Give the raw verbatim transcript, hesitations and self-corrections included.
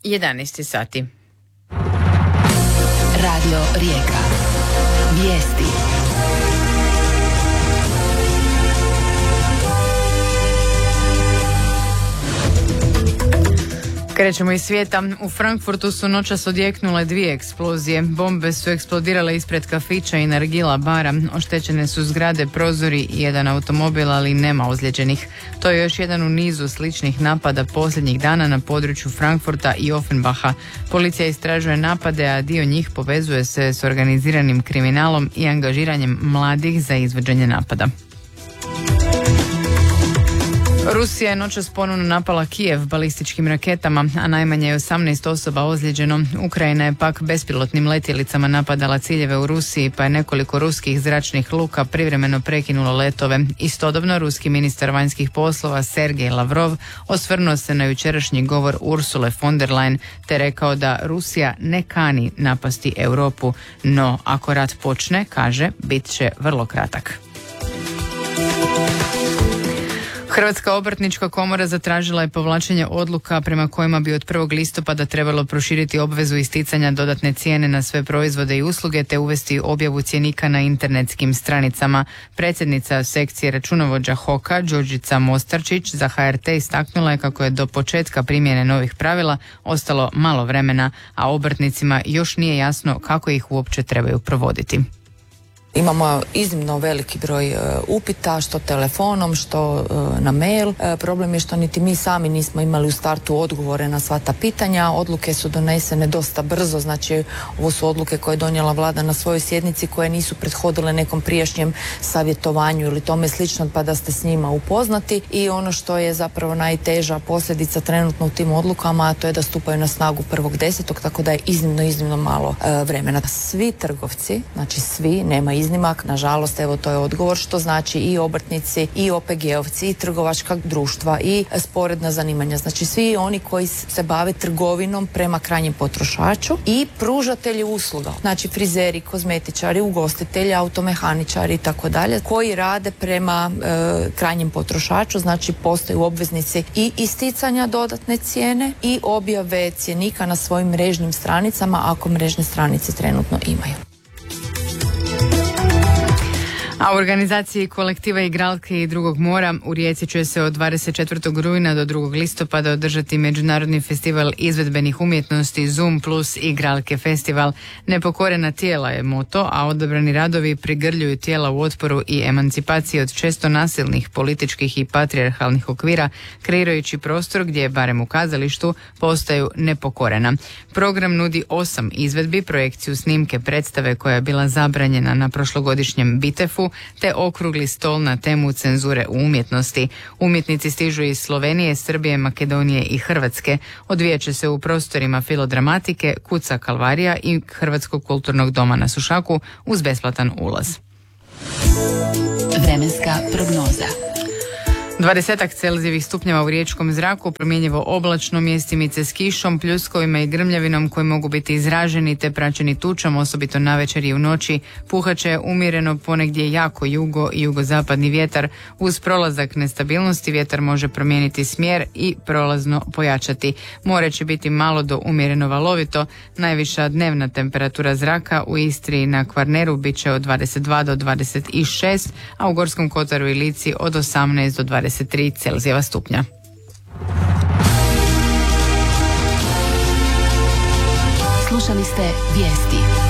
jedanaest sati. Radio Rijeka. Vijesti. Krećemo iz svijeta. U Frankfurtu su noćas odjeknule dvije eksplozije. Bombe su eksplodirale ispred kafića i nargila bara. Oštećene su zgrade, prozori i jedan automobil, ali nema ozlijeđenih. To je još jedan u nizu sličnih napada posljednjih dana na području Frankfurta i Offenbacha. Policija istražuje napade, a dio njih povezuje se s organiziranim kriminalom i angažiranjem mladih za izvođenje napada. Rusija je noćas ponovno napala Kijev balističkim raketama, a najmanje je osamnaest osoba ozlijeđeno. Ukrajina je pak bespilotnim letjelicama napadala ciljeve u Rusiji, pa je nekoliko ruskih zračnih luka privremeno prekinulo letove. Istodobno, ruski ministar vanjskih poslova Sergej Lavrov osvrnuo se na jučerašnji govor Ursule von der Leyen, te rekao da Rusija ne kani napasti Europu, no ako rat počne, kaže, bit će vrlo kratak. Hrvatska obrtnička komora zatražila je povlačenje odluka prema kojima bi od prvog listopada trebalo proširiti obvezu isticanja dodatne cijene na sve proizvode i usluge te uvesti objavu cjenika na internetskim stranicama. Predsjednica sekcije računovođa Hoka, Đurđica Mostarčić, za H R T istaknula je kako je do početka primjene novih pravila ostalo malo vremena, a obrtnicima još nije jasno kako ih uopće trebaju provoditi. Imamo iznimno veliki broj uh, upita, što telefonom, što uh, na mail. Uh, problem je što niti mi sami nismo imali u startu odgovore na sva ta pitanja. Odluke su donesene dosta brzo, znači ovo su odluke koje je donijela vlada na svojoj sjednici koje nisu prethodile nekom prijašnjem savjetovanju ili tome slično, pa da ste s njima upoznati. I ono što je zapravo najteža posljedica trenutno u tim odlukama, a to je da stupaju na snagu prvog desetog, tako da je iznimno, iznimno malo uh, vremena. Svi trgovci, znači svi, nema iznimak, nažalost, evo to je odgovor, što znači i obrtnici, i O P G-ovci, i trgovačka društva, i sporedna zanimanja. Znači svi oni koji se bave trgovinom prema krajnjem potrošaču i pružatelji usluga. Znači frizeri, kozmetičari, ugostitelji, automehaničari i tako dalje, koji rade prema e, krajnjem potrošaču, znači postaju obveznici i isticanja dodatne cijene i objave cjenika na svojim mrežnim stranicama, ako mrežne stranice trenutno imaju. A u organizaciji kolektiva Igralke i drugog mora u Rijeci će se od dvadeset četvrtog rujna do drugog listopada održati međunarodni festival izvedbenih umjetnosti Zoom plus Igralke festival. Nepokorena tijela je moto, a odabrani radovi prigrljuju tijela u otporu i emancipaciji od često nasilnih političkih i patrijarhalnih okvira, kreirajući prostor gdje, barem u kazalištu, postaju nepokorena. Program nudi osam izvedbi, projekciju snimke predstave koja je bila zabranjena na prošlogodišnjem Bitefu, te okrugli stol na temu cenzure u umjetnosti. Umjetnici stižu iz Slovenije, Srbije, Makedonije i Hrvatske. Odvijat će se u prostorima Filodramatike, Kuca Kalvarija i Hrvatskog kulturnog doma na Sušaku uz besplatan ulaz. Vremenska prognoza. Dvadesetak Celzijevih stupnjeva u riječkom zraku, promjenjivo oblačno, mjestimice s kišom, pljuskovima i grmljavinom koji mogu biti izraženi te praćeni tučom, osobito navečer i u noći. Puhaće umjereno, ponegdje jako jugo i jugozapadni vjetar. Uz prolazak nestabilnosti vjetar može promijeniti smjer i prolazno pojačati. More će biti malo do umjereno valovito. Najviša dnevna temperatura zraka u Istri i na Kvarneru bit će od dvadeset dva do dvadeset šest, a u Gorskom kotaru i Lici od osamnaest do dvadeset tri Celzijeva stupnja. Slušali ste vijesti.